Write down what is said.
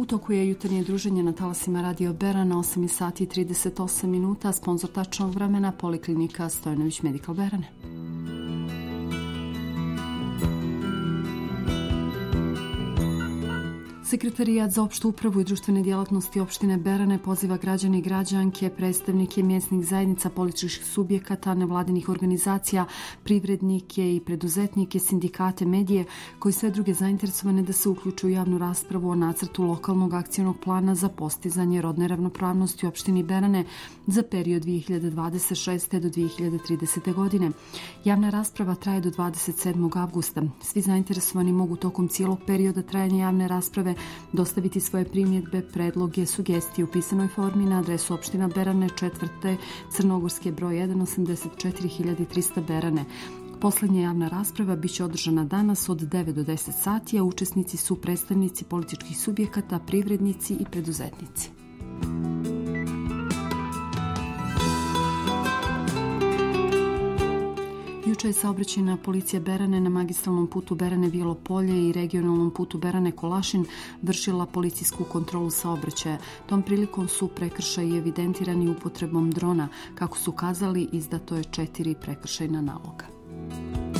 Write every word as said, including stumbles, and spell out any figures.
U toku je jutarnje druženje na talasima Radio Berana, osam sati i trideset osam minuta, sponsor tačnog vremena Poliklinika Stojanović Medical Berane. Sekretarijat za opštu upravu i društvene djelatnosti opštine Berane poziva građane i građanke, predstavnike mjesnih zajednica, političkih subjekata, nevladinih organizacija, privrednike i preduzetnike, sindikate, medije, koji sve druge zainteresovane da se uključuju u javnu raspravu o nacrtu lokalnog akcionog plana za postizanje rodne ravnopravnosti u opštini Berane za period dvije hiljade dvadeset šeste. do dvije hiljade tridesete. godine. Javna rasprava traje do dvadeset sedmog avgusta. Svi zainteresovani mogu tokom cijelog perioda trajanja javne rasprave dostaviti svoje primjedbe, predloge, sugestije u pisanoj formi na adresu opština Berane, četvrte Crnogorske broj jedan, osamdeset četiri hiljade trista Berane. Poslednja javna rasprava biće održana danas od devet do deset sati, a učesnici su predstavnici političkih subjekata, privrednici i preduzetnici. Juče je saobraćajna policija Berane na magistralnom putu Berane-Bijelo Polje i regionalnom putu Berane-Kolašin vršila policijsku kontrolu saobraćaja. Tom prilikom su prekršaji evidentirani upotrebom drona. Kako su kazali, izdato je četiri prekršajna naloga.